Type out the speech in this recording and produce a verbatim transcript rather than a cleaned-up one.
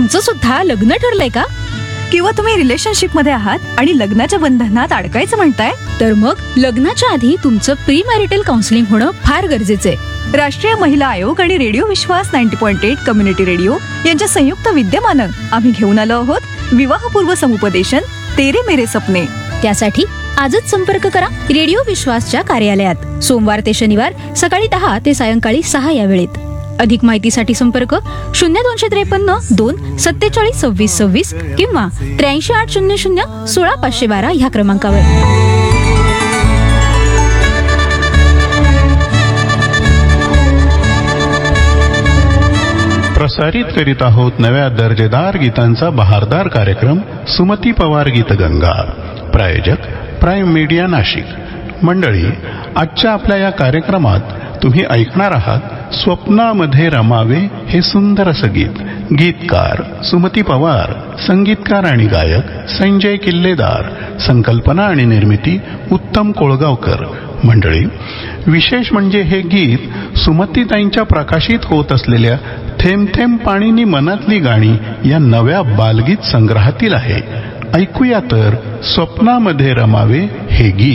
तुमचं सुद्धा लग्न ठरलंय का? किंवा तुम्ही रिलेशनशिप मध्ये आहात आणि लग्नाच्या बंधनात अडकायचं म्हणताय? तर मग लग्नाच्या आधी तुमचं प्री मॅरिटल काउन्सिलिंग होणं फार गरजेचं आहे. राष्ट्रीय महिला आयोग आणि रेडिओ विश्वास ninety point eight community radio यांच्या संयुक्त विद्यमानं आम्ही घेऊन आलो आहोत विवाहपूर्व समुपदेशन तेरे मेरे सपने. त्यासाठी आजच संपर्क करा रेडिओ विश्वासच्या कार्यालयात सोमवार ते शनिवार सकाळी दहा ते सायंकाळी सहा या वेळेत. अधिक माहितीसाठी संपर्क शून्य दोनशे त्रेपन्न दोन सत्तेचाळीस सव्वीस सव्वीस किंवा त्र्याऐंशी आठ शून्य शून्य सोळा पाचशे बारा ह्या क्रमांकावर. प्रसारित करीत आहोत नव्या दर्जेदार गीतांचा बहारदार कार्यक्रम सुमती पवार गीतगंगा. प्रायोजक प्राईम मीडिया नाशिक. मंडळी, आजच्या आपल्या या कार्यक्रमात तुम्ही ऐकणार आहात स्वप्नामध्ये रमावे हे सुंदर असं गीत. गीतकार सुमती पवार, संगीतकार आणि गायक संजय किल्लेदार, संकल्पना आणि निर्मिती उत्तम कोळगावकर. मंडळी, विशेष म्हणजे हे गीत सुमतीताईंच्या प्रकाशित होत असलेल्या थेंब थेंब पाणीनी मनातली गाणी या नव्या बालगीत संग्रहातील आहे. ऐकूया तर स्वप्नामध्ये रमावे हे गीत.